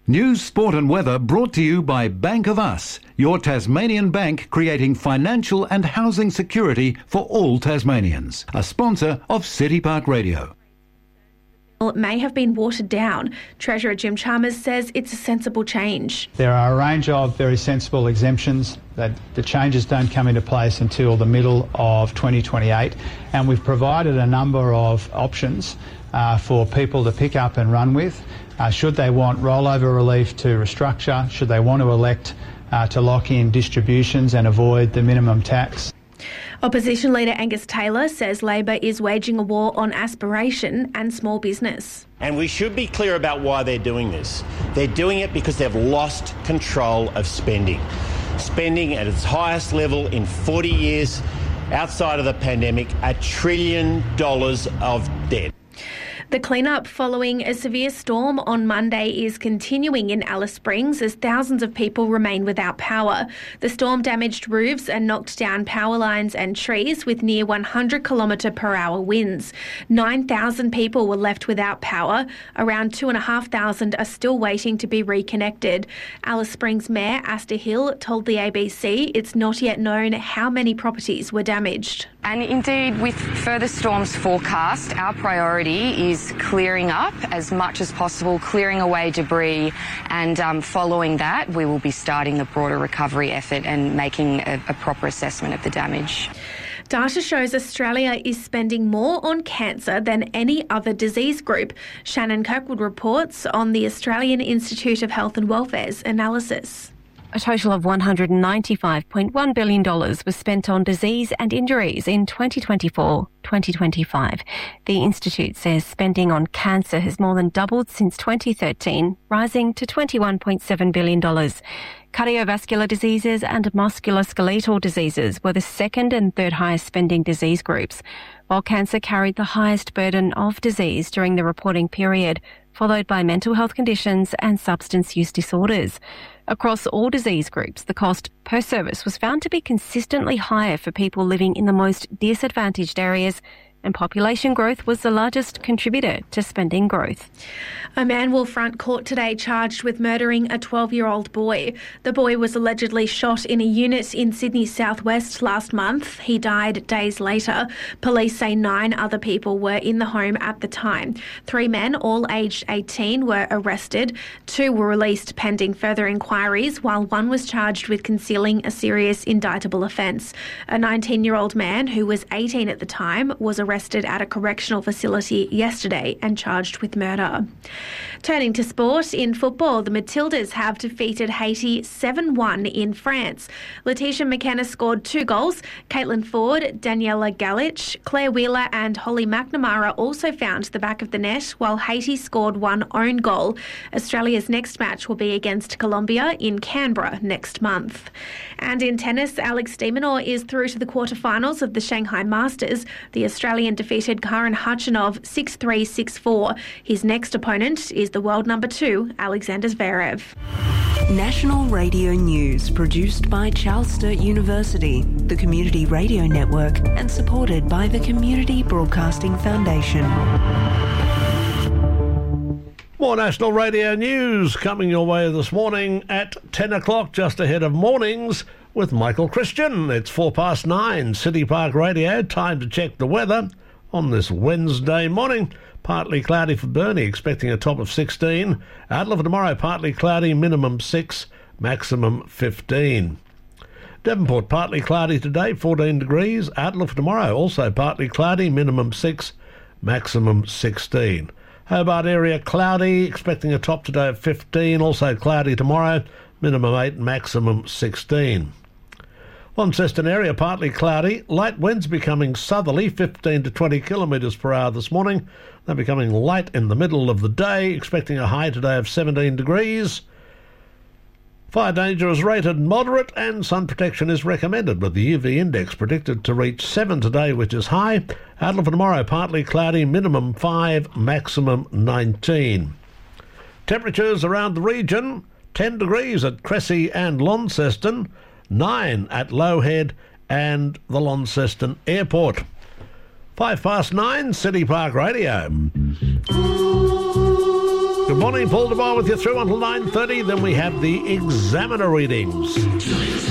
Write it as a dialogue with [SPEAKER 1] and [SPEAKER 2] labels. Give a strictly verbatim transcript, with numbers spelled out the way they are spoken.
[SPEAKER 1] News, sport and weather brought to you by Bank of Us, your Tasmanian bank creating financial and housing security for all Tasmanians. A sponsor of City Park Radio.
[SPEAKER 2] It may have been watered down. Treasurer Jim Chalmers says it's a sensible change.
[SPEAKER 3] There are a range of very sensible exemptions that the changes don't come into place until the middle of twenty twenty-eight, and we've provided a number of options uh, for people to pick up and run with. Uh, should they want rollover relief to restructure, should they want to elect uh, to lock in distributions and avoid the minimum tax.
[SPEAKER 2] Opposition leader Angus Taylor says Labor is waging a war on aspiration and small business.
[SPEAKER 4] And we should be clear about why they're doing this. They're doing it because they've lost control of spending. Spending at its highest level in forty years, outside of the pandemic, a trillion dollars of debt.
[SPEAKER 2] The clean-up following a severe storm on Monday is continuing in Alice Springs as thousands of people remain without power. The storm damaged roofs and knocked down power lines and trees with near one hundred kilometre per hour winds. nine thousand people were left without power. Around two thousand five hundred are still waiting to be reconnected. Alice Springs Mayor Asta Hill told the A B C it's not yet known how many properties were damaged.
[SPEAKER 5] And indeed, with further storms forecast, our priority is clearing up as much as possible, clearing away debris, and um, following that, we will be starting the broader recovery effort and making a, a proper assessment of the damage.
[SPEAKER 2] Data shows Australia is spending more on cancer than any other disease group. Shannon Kirkwood reports on the Australian Institute of Health and Welfare's analysis.
[SPEAKER 6] A total of one hundred ninety-five point one billion dollars was spent on disease and injuries in twenty twenty-four twenty twenty-five. The Institute says spending on cancer has more than doubled since twenty thirteen, rising to twenty-one point seven billion dollars. Cardiovascular diseases and musculoskeletal diseases were the second and third highest spending disease groups, while cancer carried the highest burden of disease during the reporting period, followed by mental health conditions and substance use disorders. Across all disease groups, the cost per service was found to be consistently higher for people living in the most disadvantaged areas, and population growth was the largest contributor to spending growth.
[SPEAKER 2] A man will front court today charged with murdering a twelve-year-old boy. The boy was allegedly shot in a unit in Sydney's southwest last month. He died days later. Police say nine other people were in the home at the time. Three men, all aged eighteen, were arrested. Two were released pending further inquiries, while one was charged with concealing a serious indictable offence. A nineteen-year-old man who was eighteen at the time was arrested at a correctional facility yesterday and charged with murder. Turning to sport, in football, the Matildas have defeated Haiti seven one in France. Letitia McKenna scored two goals. Caitlin Ford, Daniela Galich, Claire Wheeler and Holly McNamara also found the back of the net, while Haiti scored one own goal. Australia's next match will be against Colombia in Canberra next month. And in tennis, Alex de Minaur is through to the quarterfinals of the Shanghai Masters. The Australian defeated Karen Khachanov six three, six four. His next opponent is the world number two, Alexander Zverev.
[SPEAKER 7] National Radio News, produced by Charles Sturt University, the Community Radio Network, and supported by the Community Broadcasting Foundation.
[SPEAKER 8] More National Radio News coming your way this morning at ten o'clock, just ahead of mornings with Michael Christian. It's four past nine, City Park Radio. Time to check the weather on this Wednesday morning. Partly cloudy for Burnie, expecting a top of sixteen. Adelaide for tomorrow, partly cloudy, minimum six, maximum fifteen. Devonport, partly cloudy today, fourteen degrees. Adelaide for tomorrow, also partly cloudy, minimum six, maximum sixteen. Hobart area cloudy, expecting a top today of fifteen, also cloudy tomorrow, minimum eight, maximum sixteen. Launceston area partly cloudy, light winds becoming southerly, fifteen to twenty kilometres per hour this morning. They're becoming light in the middle of the day, expecting a high today of seventeen degrees. Fire danger is rated moderate and sun protection is recommended, with the U V index predicted to reach seven today, which is high. Adelaide for tomorrow, partly cloudy, minimum five, maximum nineteen. Temperatures around the region, ten degrees at Cressy and Launceston, nine at Lowhead and the Launceston Airport. Five past nine, City Park Radio. Good Good morning, Paul DeBar with you through until nine thirty. Then we have the Examiner readings.